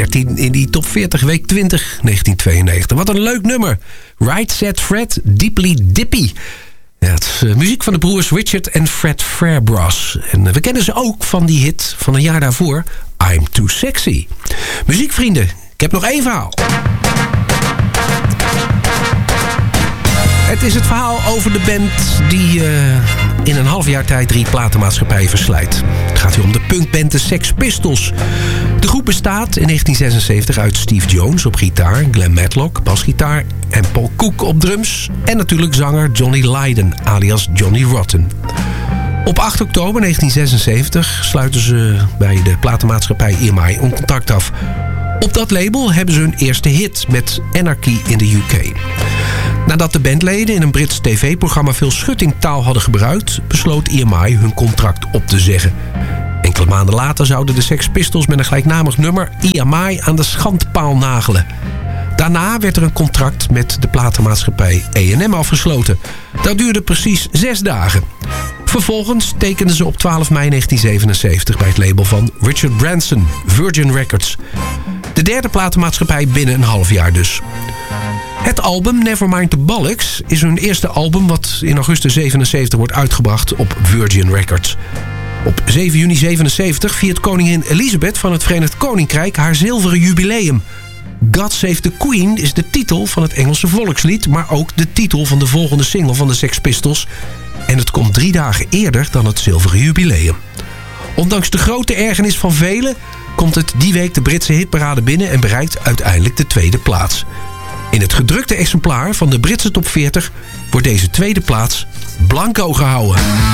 13 in die top 40, week 20, 1992. Wat een leuk nummer. Right Said Fred, Deeply Dippy. Ja, het is muziek van de broers Richard en Fred Fairbrass. En we kennen ze ook van die hit van een jaar daarvoor, I'm Too Sexy. Muziekvrienden, ik heb nog één verhaal. Het is het verhaal over de band die in een half jaar tijd 3 platenmaatschappijen verslijt. Het gaat hier om de punkband de Sex Pistols. De groep bestaat in 1976 uit Steve Jones op gitaar, Glenn Matlock basgitaar en Paul Cook op drums. En natuurlijk zanger Johnny Lydon, alias Johnny Rotten. Op 8 oktober 1976 sluiten ze bij de platenmaatschappij EMI een contract af. Op dat label hebben ze hun eerste hit met Anarchy in the UK. Nadat de bandleden in een Brits tv-programma veel schuttingtaal hadden gebruikt, besloot EMI hun contract op te zeggen. Enkele maanden later zouden de Sex Pistols met een gelijknamig nummer EMI aan de schandpaal nagelen. Daarna werd er een contract met de platenmaatschappij A&M afgesloten. Dat duurde precies 6 dagen. Vervolgens tekenden ze op 12 mei 1977 bij het label van Richard Branson, Virgin Records. De derde platenmaatschappij binnen een half jaar dus. Het album Nevermind the Bollocks is hun eerste album wat in augustus 77 wordt uitgebracht op Virgin Records. Op 7 juni 77 viert koningin Elizabeth van het Verenigd Koninkrijk haar zilveren jubileum. God Save the Queen is de titel van het Engelse volkslied, maar ook de titel van de volgende single van de Sex Pistols. En het komt 3 dagen eerder dan het zilveren jubileum. Ondanks de grote ergernis van velen komt het die week de Britse hitparade binnen en bereikt uiteindelijk de tweede plaats. In het gedrukte exemplaar van de Britse top 40 wordt deze tweede plaats blanco gehouden.